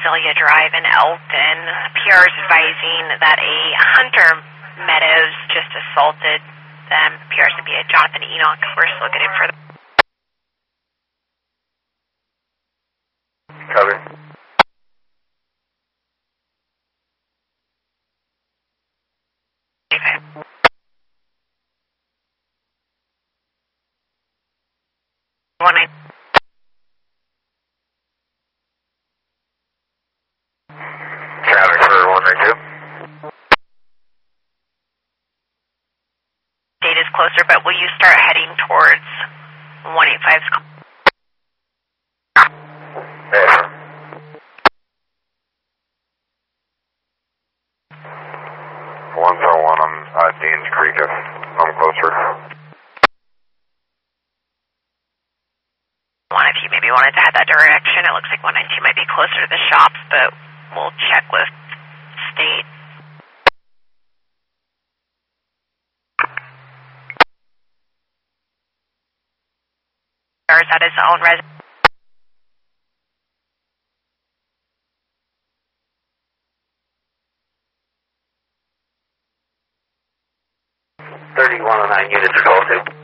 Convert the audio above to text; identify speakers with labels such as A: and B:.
A: Azalea Drive in Elton. PR is advising that a Hunter Meadows just assaulted them. Appears to be a Jonathan Enoch. We're still looking for them.
B: Cover.
A: Okay. One night.
B: Traffic for 192.
A: Date is closer, but will you start heading towards 185's?
B: Yeah. 101 on Dean's Creek. I'm closer.
A: One of you maybe wanted to head that direction. It looks like 192 might be closer to the shops, but we'll check with state. Or is that his own residence?
B: .3109 units are called to.